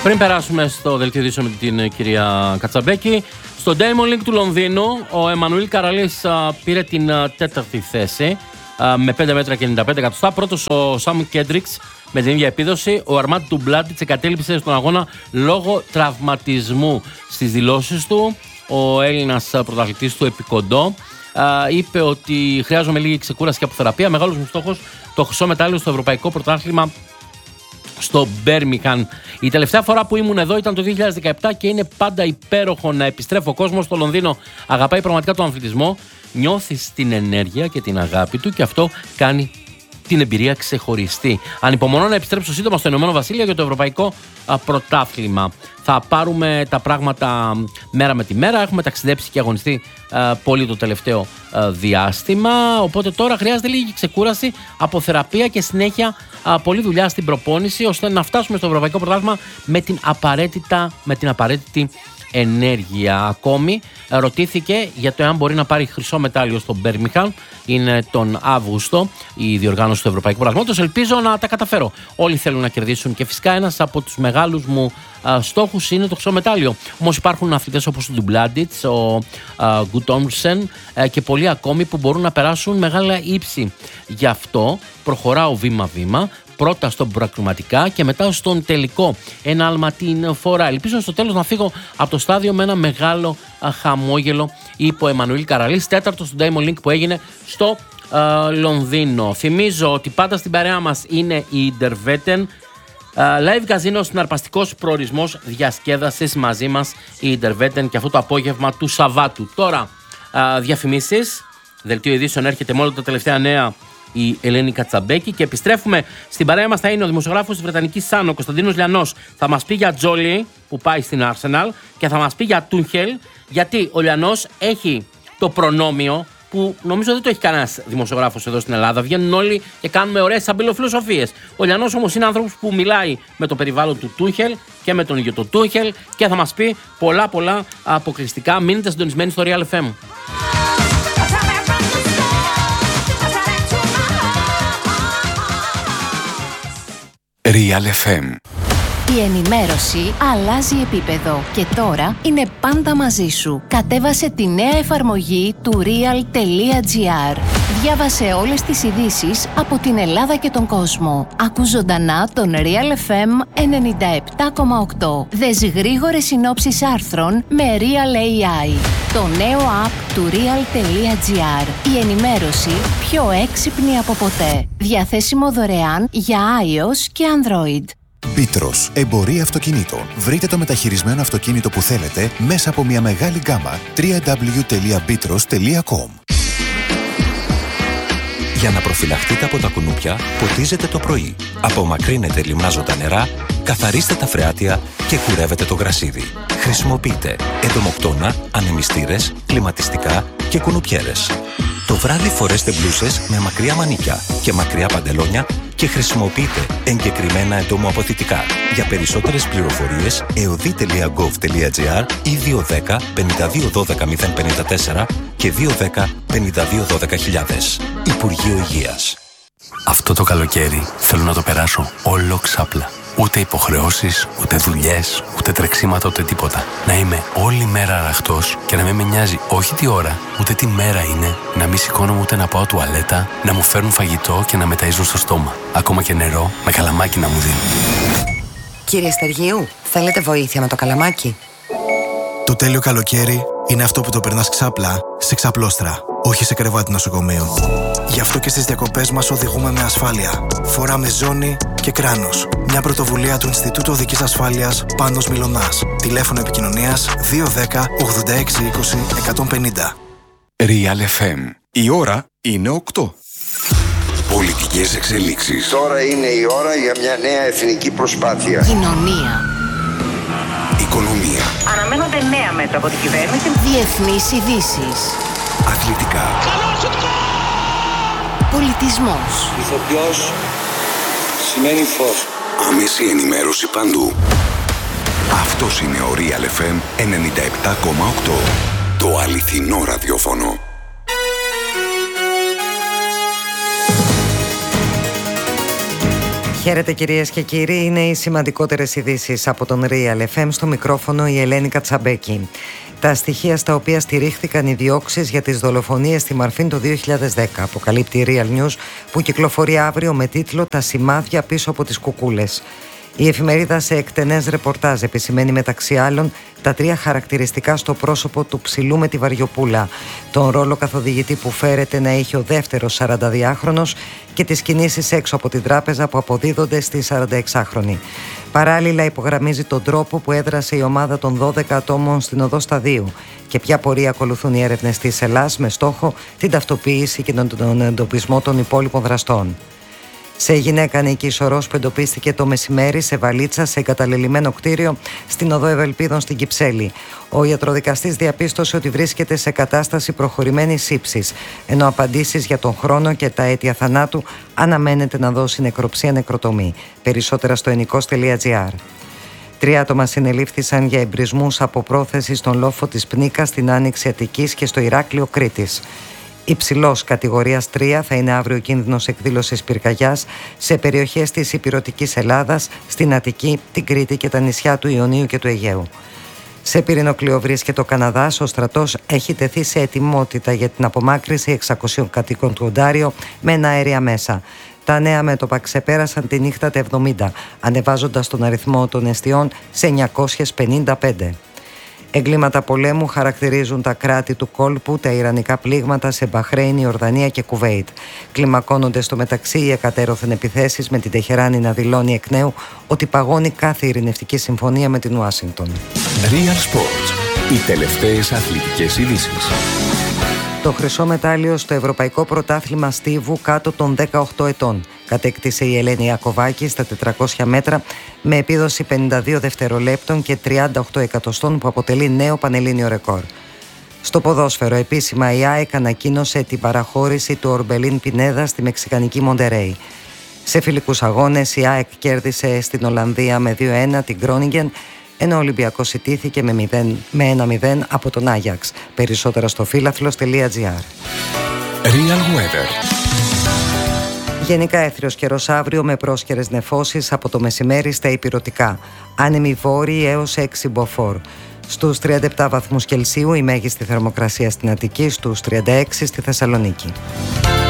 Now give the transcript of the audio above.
Πριν περάσουμε στο δελτίο ειδήσεων με την κυρία Κατσαμπέκη, στο Diamond League του Λονδίνου ο Εμμανουήλ Καραλής πήρε την τέταρτη θέση με 5 μέτρα και 95 εκατοστά. Πρώτος ο Σάμ Κέντριξ με την ίδια επίδοση. Ο Αρμάντ Ντουμπλάτιτς εγκατέλειψε στον αγώνα λόγω τραυματισμού. Στις δηλώσεις του, ο Έλληνας πρωταθλητής του επικοντό είπε ότι χρειάζομαι λίγη ξεκούραση και αποθεραπεία. Μεγάλος μου στόχος το χρυσό μετάλλιο στο Ευρωπαϊκό Πρωτάθλημα στο Μπέρμιχαμ. Η τελευταία φορά που ήμουν εδώ ήταν το 2017 και είναι πάντα υπέροχο να επιστρέφω. Ο κόσμος στο Λονδίνο αγαπάει πραγματικά τον αθλητισμό. Νιώθεις την ενέργεια και την αγάπη του και αυτό κάνει την εμπειρία ξεχωριστή. Ανυπομονώ να επιστρέψω σύντομα στο Ηνωμένο Βασίλειο για το Ευρωπαϊκό Πρωτάθλημα. Θα πάρουμε τα πράγματα μέρα με τη μέρα. Έχουμε ταξιδέψει και αγωνιστεί πολύ το τελευταίο διάστημα. Οπότε τώρα χρειάζεται λίγη ξεκούραση, αποθεραπεία και συνέχεια πολλή δουλειά στην προπόνηση, ώστε να φτάσουμε στο Ευρωπαϊκό Πρωτάθλημα με την απαραίτητη ενέργεια. Ακόμη ρωτήθηκε για το εάν μπορεί να πάρει χρυσό μετάλλιο στο Μπέρμιχαμ. Είναι τον Αύγουστο η διοργάνωση του Ευρωπαϊκού Πρωταθλήματος. Ελπίζω να τα καταφέρω. Όλοι θέλουν να κερδίσουν και φυσικά ένας από τους μεγάλους μου στόχους είναι το χρυσό μετάλλιο. Όμως υπάρχουν αθλητές όπως ο Ντουμπλάντιτς, ο Γκουτόμσεν και πολλοί ακόμη που μπορούν να περάσουν μεγάλα ύψη. Γι' αυτό προχωράω βήμα-βήμα. Πρώτα στον προακριματικά και μετά στον τελικό. Ένα άλμα την φορά. Ελπίζω στο τέλος να φύγω από το στάδιο με ένα μεγάλο χαμόγελο, είπε ο Εμμανουήλ Καραλής, τέταρτο στο Diamond League που έγινε στο Λονδίνο. Θυμίζω ότι πάντα στην παρέα μας είναι η Intervetten. Live Casino, συναρπαστικός προορισμός διασκέδασης, μαζί μας η Intervetten και αυτό το απόγευμα του Σαββάτου. Τώρα διαφημίσεις. Δελτίο ειδήσεων έρχεται με όλα τα τελευταία νέα η Ελένη Κατσαμπέκη και επιστρέφουμε. Στην παρέα μας θα είναι ο δημοσιογράφος της Βρετανικής Sun, ο Κωνσταντίνος Λιανός. Θα μας πει για Τζόλι που πάει στην Arsenal και θα μας πει για Τούχελ, γιατί ο Λιανός έχει το προνόμιο που νομίζω δεν το έχει κανένας δημοσιογράφος εδώ στην Ελλάδα. Βγαίνουν όλοι και κάνουμε ωραίες αμπελοφιλοσοφίες. Ο Λιανός όμως είναι άνθρωπος που μιλάει με το περιβάλλον του Τούχελ και με τον ίδιο τον Τούχελ και θα μας πει πολλά αποκλειστικά. Μείνετε συντονισμένοι στο Real FM. Real FM. Η ενημέρωση αλλάζει επίπεδο και τώρα είναι πάντα μαζί σου. Κατέβασε τη νέα εφαρμογή του real.gr. Διάβασε όλες τις ειδήσεις από την Ελλάδα και τον κόσμο. Ακού ζωντανά τον Real FM 97,8. Δες γρήγορες συνόψεις άρθρων με Real AI. Το νέο app του real.gr. Η ενημέρωση πιο έξυπνη από ποτέ. Διαθέσιμο δωρεάν για iOS και Android. Μπίτρος, εμπορία αυτοκινήτων. Βρείτε το μεταχειρισμένο αυτοκίνητο που θέλετε μέσα από μια μεγάλη γκάμα. www.bitros.com. Για να προφυλαχτείτε από τα κουνούπια, ποτίζετε το πρωί. Απομακρύνετε λιμνάζοντα νερά, καθαρίστε τα φρεάτια και κουρεύετε το γρασίδι. Χρησιμοποιείτε εντομοκτώνα, ανεμιστήρες, κλιματιστικά και κουνουπιέρες. Το βράδυ φορέστε μπλούσες με μακριά μανίκια και μακριά παντελόνια και χρησιμοποιείτε εγκεκριμένα εντομοαποθητικά. Για περισσότερες πληροφορίες, eodi.gov.gr ή 210 52 12 054 και 210 52 12 000. Υπουργείο Υγείας. Αυτό το καλοκαίρι θέλω να το περάσω όλο ξάπλα. Ούτε υποχρεώσεις, ούτε δουλειές, ούτε τρεξίματα, ούτε τίποτα. Να είμαι όλη μέρα αραχτός και να μην με νοιάζει όχι τι ώρα, ούτε τι μέρα είναι, να μην σηκώνομαι ούτε να πάω τουαλέτα, να μου φέρουν φαγητό και να με ταΐζουν στο στόμα. Ακόμα και νερό με καλαμάκι να μου δίνουν. Κύριε Στεργίου, θέλετε βοήθεια με το καλαμάκι? Το τέλειο καλοκαίρι είναι αυτό που το περνάς ξάπλα σε ξαπλώστρα, όχι σε κρεβάτι νοσοκομείου. Γι' αυτό και στις διακοπές μας οδηγούμε με ασφάλεια. Φοράμε ζώνη και κράνος. Μια πρωτοβουλία του Ινστιτούτου Οδικής Ασφάλειας Πάνος Μιλωνάς. Τηλέφωνο επικοινωνίας 210 86 20 150. Real FM. Η ώρα είναι 8. Πολιτικές εξελίξεις. Τώρα είναι η ώρα για μια νέα εθνική προσπάθεια. Κοινωνία. Οικονομία. Αναμένονται νέα μέτρα από την κυβέρνηση. Διεθνείς ειδήσεις. Αθλητικά. Πολιτισμός. Ηθοποιός σημαίνει φως. Άμεση ενημέρωση παντού. Αυτός είναι ο Real FM 97,8. Το αληθινό ραδιόφωνο. Χαίρετε κυρίες και κύριοι, είναι οι σημαντικότερες ειδήσεις από τον Real FM, στο μικρόφωνο η Ελένη Κατσαμπέκη. Τα στοιχεία στα οποία στηρίχθηκαν οι διώξεις για τις δολοφονίες στη Μαρφίν το 2010, αποκαλύπτει η Real News, που κυκλοφορεί αύριο με τίτλο «Τα σημάδια πίσω από τις κουκούλες». Η εφημερίδα σε εκτενές ρεπορτάζ επισημαίνει μεταξύ άλλων τα 3 χαρακτηριστικά στο πρόσωπο του ψηλού με τη βαριοπούλα, τον ρόλο καθοδηγητή που φέρεται να έχει ο δεύτερος 42χρονος και τις κινήσεις έξω από την τράπεζα που αποδίδονται στη 46χρονη. Παράλληλα υπογραμμίζει τον τρόπο που έδρασε η ομάδα των 12 ατόμων στην οδό Σταδίου και ποια πορεία ακολουθούν οι έρευνες της Ελλάς με στόχο την ταυτοποίηση και τον εντοπισμό των υπόλοιπων δραστών. Σε γυναίκα νίκης ορός που εντοπίστηκε το μεσημέρι σε βαλίτσα σε εγκαταλελειμμένο κτίριο στην οδό Ευελπίδων στην Κυψέλη. Ο ιατροδικαστής διαπίστωσε ότι βρίσκεται σε κατάσταση προχωρημένης ύψης, ενώ απαντήσεις για τον χρόνο και τα αίτια θανάτου αναμένεται να δώσει νεκροψία νεκροτομή. Περισσότερα στο ενικός.gr. 3 άτομα συνελήφθησαν για εμπρισμούς από πρόθεση στον λόφο της Πνίκας, στην Άνοιξη Αττικής και στο Ηράκλειο Κρήτης. Υψηλός κατηγορίας 3 θα είναι αύριο κίνδυνος εκδήλωσης πυρκαγιάς σε περιοχές της Ηπειρωτικής Ελλάδας, στην Αττική, την Κρήτη και τα νησιά του Ιωνίου και του Αιγαίου. Σε πυρηνοκλείο βρίσκεται ο Καναδάς. Ο στρατός έχει τεθεί σε ετοιμότητα για την απομάκρυνση 600 κατοίκων του Οντάριο με εναέρια μέσα. Τα νέα μέτωπα ξεπέρασαν τη νύχτα τα 70, ανεβάζοντας τον αριθμό των εστιών σε 955. Εγκλήματα πολέμου χαρακτηρίζουν τα κράτη του κόλπου, τα ιρανικά πλήγματα σε Μπαχρέιν, Ιορδανία και Κουβέιτ. Κλιμακώνονται στο μεταξύ οι εκατέρωθεν επιθέσεις, με την Τεχεράνη να δηλώνει εκ νέου ότι παγώνει κάθε ειρηνευτική συμφωνία με την Ουάσιγκτον. Real Sports. Οι τελευταίες αθλητικές ειδήσεις. Το χρυσό μετάλλιο στο Ευρωπαϊκό Πρωτάθλημα Στίβου κάτω των 18 ετών κατέκτησε η Ελένη Ιακωβάκη στα 400 μέτρα με επίδοση 52 δευτερολέπτων και 38 εκατοστών, που αποτελεί νέο πανελλήνιο ρεκόρ. Στο ποδόσφαιρο, επίσημα η ΑΕΚ ανακοίνωσε την παραχώρηση του Ορμπελίν Πινέδα στη μεξικανική Μοντερέι. Σε φιλικούς αγώνες η ΑΕΚ κέρδισε στην Ολλανδία με 2-1 την Γκρόνιγκεν, ενώ ο Ολυμπιακός ιτήθηκε με 1-0 από τον Άγιαξ. Περισσότερα στο φύλαθλος.gr. Real Weather. Γενικά έθριος καιρός αύριο με πρόσκαιρες νεφώσεις από το μεσημέρι στα ηπειρωτικά. Άνεμοι βόρειοι έως 6 μποφόρ. Στους 37 βαθμούς Κελσίου η μέγιστη θερμοκρασία στην Αττική, στους 36 στη Θεσσαλονίκη.